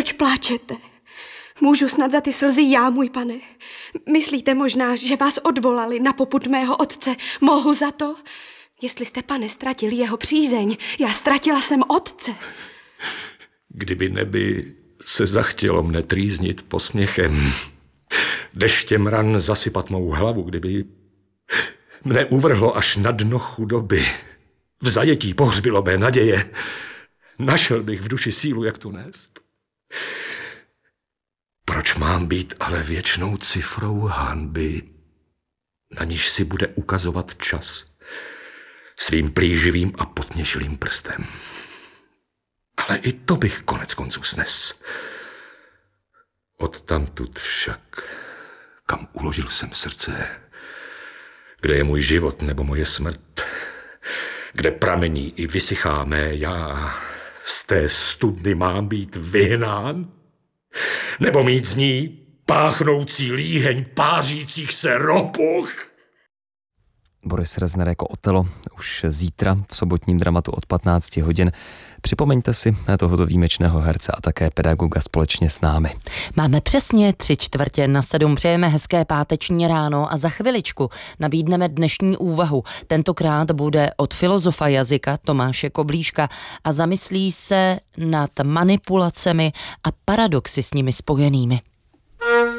Proč pláčete? Můžu snad za ty slzy já, můj pane? Myslíte možná, že vás odvolali na popud mého otce? Mohu za to? Jestli jste, pane, ztratil jeho přízeň, já ztratila jsem otce. Kdyby neby se zachtělo mne trýznit posměchem, deštěm ran zasypat mou hlavu, kdyby mne uvrhlo až na dno chudoby, v zajetí pohřbilo mé naděje, našel bych v duši sílu, jak tu nést. Proč mám být ale věčnou cifrou hanby, na níž si bude ukazovat čas svým plíživým a potměšilým prstem? Ale i to bych konec konců snes. Odtamtud však, kam uložil jsem srdce, kde je můj život nebo moje smrt, kde pramení i vysychá mé já, z té studny mám být vyhnán? Nebo mít z ní páchnoucí líheň pářících se ropuch? Boris Rezner jako Otelo už zítra v sobotním dramatu od 15 hodin. Připomeňte si tohoto výjimečného herce a také pedagoga společně s námi. Máme přesně 6:45. Přejeme hezké páteční ráno a za chviličku nabídneme dnešní úvahu. Tentokrát bude od filozofa jazyka Tomáše Koblíška a zamyslí se nad manipulacemi a paradoxy s nimi spojenými.